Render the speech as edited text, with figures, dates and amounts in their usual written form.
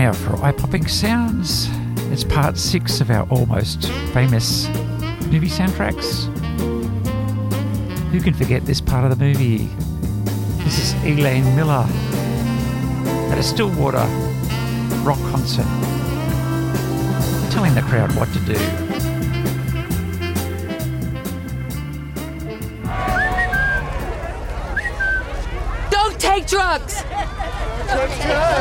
now for eye-popping sounds. It's part 6 of our almost famous movie soundtracks. Who can forget this part of the movie? This is Elaine Miller at a Stillwater rock concert, telling the crowd what to do. Don't take drugs!